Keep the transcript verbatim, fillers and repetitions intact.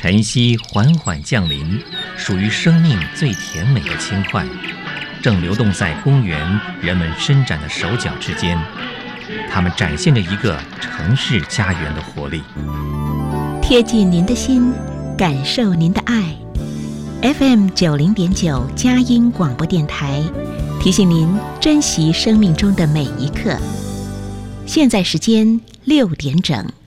晨曦缓缓降临，属于生命最甜美的轻快，正流动在公园人们伸展的手脚之间。它们展现着一个城市家园的活力， 贴近您的心，感受您的爱。F M 九零点九佳音广播电台提醒您珍惜生命中的每一刻。现在时间六点整。